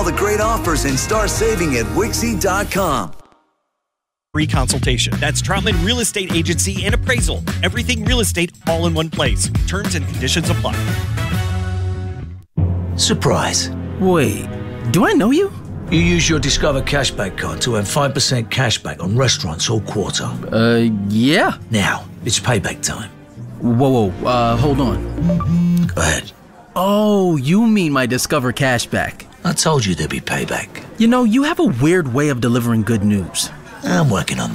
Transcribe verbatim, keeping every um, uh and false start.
the great offers and start saving at Wixie dot com. Free consultation. That's Troutman Real Estate Agency and Appraisal. Everything real estate all in one place. Terms and conditions apply. Surprise. Wait, do I know you? You use your Discover Cashback card to earn five percent cashback on restaurants all quarter. Uh, yeah. Now, it's payback time. Whoa, whoa, uh, hold on. Go ahead. Oh, you mean my Discover Cashback. I told you there'd be payback. You know, you have a weird way of delivering good news. I'm working on